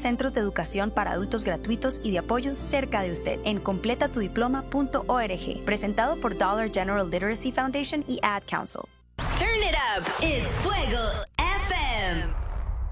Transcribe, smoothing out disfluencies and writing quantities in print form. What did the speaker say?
centros de educación para adultos gratuitos y de apoyo cerca de usted en completatudiploma.org. Presentado por Dollar General Literacy Foundation y Ad Council. Turn it up. It's Fuego FM.